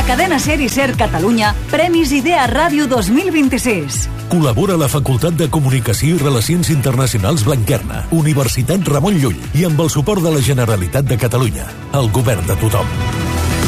Cadena Ser i Ser Catalunya, Premis Idea Ràdio 2026. Col·labora la Facultat de Comunicació i Relacions Internacionals Blanquerna, Universitat Ramon Llull i amb el suport de la Generalitat de Catalunya, el govern de tothom.